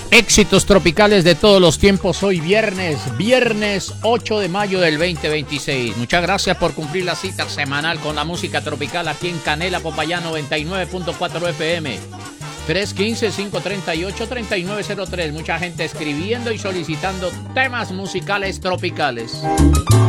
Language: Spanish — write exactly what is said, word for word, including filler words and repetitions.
Éxitos tropicales de todos los tiempos. Hoy viernes, viernes ocho de mayo del veinte veintiséis. Muchas gracias por cumplir la cita semanal con la música tropical aquí en Canela Popayán noventa y nueve punto cuatro F M. tres uno cinco, cinco tres ocho, tres nueve cero tres. Mucha gente escribiendo y solicitando temas musicales tropicales.